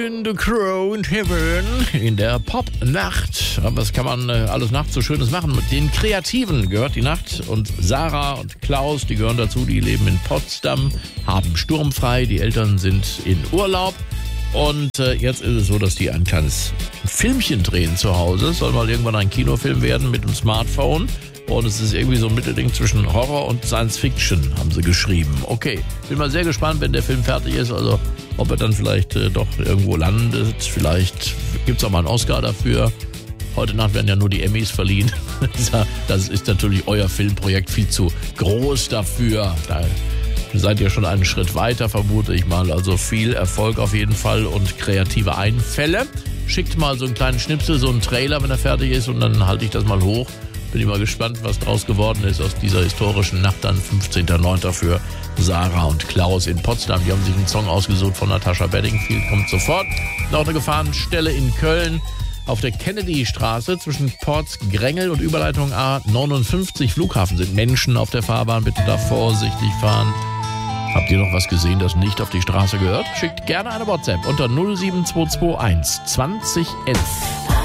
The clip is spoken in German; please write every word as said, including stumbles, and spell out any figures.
in the Crowned Heaven in der Pop-Nacht. Aber was kann man äh, alles nachts so Schönes machen? Mit den Kreativen gehört die Nacht und Sarah und Klaus, die gehören dazu, die leben in Potsdam, haben sturmfrei, die Eltern sind in Urlaub. Und äh, jetzt ist es so, dass die ein kleines Filmchen drehen zu Hause. Soll mal irgendwann ein Kinofilm werden mit dem Smartphone. Und es ist irgendwie so ein Mittelding zwischen Horror und Science Fiction, haben sie geschrieben. Okay, bin mal sehr gespannt, wenn der Film fertig ist, also ob er dann vielleicht äh, doch irgendwo landet. Vielleicht gibt es auch mal einen Oscar dafür. Heute Nacht werden ja nur die Emmys verliehen. Das ist natürlich euer Filmprojekt viel zu groß dafür. Da seid ihr schon einen Schritt weiter, vermute ich mal. Also viel Erfolg auf jeden Fall und kreative Einfälle. Schickt mal so einen kleinen Schnipsel, so einen Trailer, wenn er fertig ist, und dann halte ich das mal hoch. Bin ich mal gespannt, was draus geworden ist aus dieser historischen Nacht, dann fünfzehnten neunten für Sarah und Klaus in Potsdam. Die haben sich einen Song ausgesucht von Natascha Bedingfield, kommt sofort. Noch eine Gefahrenstelle in Köln auf der Kennedy-Straße zwischen Porz-Grengel und Überleitung A neunundfünfzig Flughafen sind Menschen auf der Fahrbahn. Bitte da vorsichtig fahren. Habt ihr noch was gesehen, das nicht auf die Straße gehört? Schickt gerne eine WhatsApp unter null sieben zwei zwei eins zwanzig elf.